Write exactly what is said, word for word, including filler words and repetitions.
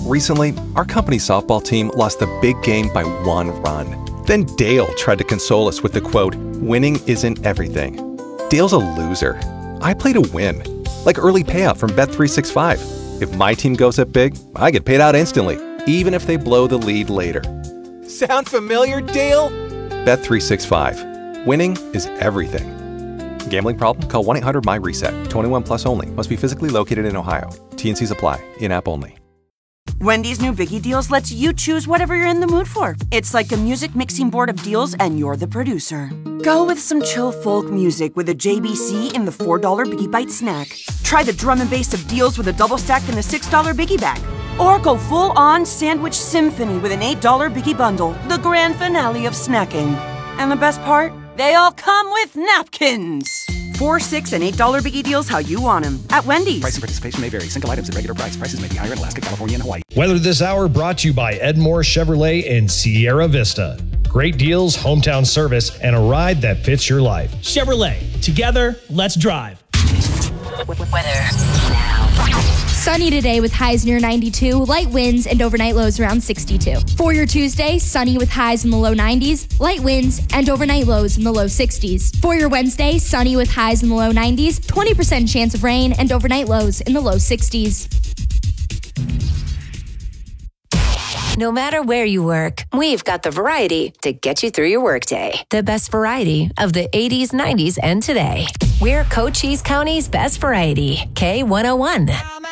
Recently, our company's softball team lost the big game by one run. Then Dale tried to console us with the quote, "Winning isn't everything." Dale's a loser. I play to win, like early payout from Bet three sixty-five. If my team goes up big, I get paid out instantly, even if they blow the lead later. Sound familiar, Dale? Bet three sixty-five. Winning is everything. Gambling problem? Call one eight hundred M Y reset. twenty-one plus only. Must be physically located in Ohio. T and Cs apply. In-app only. Wendy's new Biggie Deals lets you choose whatever you're in the mood for. It's like a music mixing board of deals, and you're the producer. Go with some chill folk music with a J B C in the four dollar Biggie Bite snack. Try the drum and bass of deals with a double stack in the six dollar Biggie Bag. Or go full-on sandwich symphony with an eight dollar Biggie Bundle, the grand finale of snacking. And the best part? They all come with napkins. Four, six, and eight dollar Biggie Deals how you want them at Wendy's. Price and participation may vary. Single items at regular price. Prices may be higher in Alaska, California, and Hawaii. Weather this hour brought to you by Edmore Chevrolet in Sierra Vista. Great deals, hometown service, and a ride that fits your life. Chevrolet. Together, let's drive. Weather now. Sunny today with highs near ninety-two, light winds and overnight lows around sixty-two. For your Tuesday, sunny with highs in the low nineties, light winds and overnight lows in the low sixties. For your Wednesday, sunny with highs in the low nineties, twenty percent chance of rain and overnight lows in the low sixties. No matter where you work, we've got the variety to get you through your workday. The best variety of the eighties, nineties, and today. We're Cochise County's best variety. K one oh one.